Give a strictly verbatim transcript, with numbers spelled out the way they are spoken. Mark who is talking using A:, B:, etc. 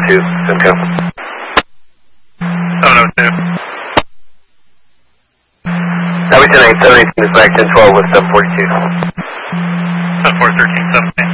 A: two, Simcoe.
B: seven oh two.
A: Copy ten eight, seven eighteen is back ten twelve with seven forty-two.
B: seven four thirteen, seven eight.